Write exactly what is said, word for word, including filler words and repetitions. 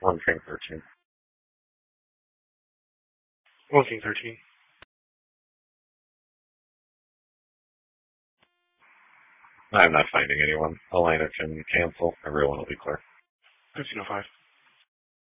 One king thirteen. One king thirteen. I'm not finding anyone. Elena can cancel. Everyone will be clear. fifteen oh five.